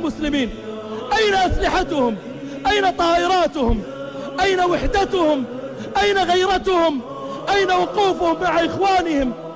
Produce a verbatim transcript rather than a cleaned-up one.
المسلمين؟ أين أسلحتهم؟ أين طائراتهم؟ أين وحدتهم؟ أين غيرتهم؟ أين وقوفهم مع إخوانهم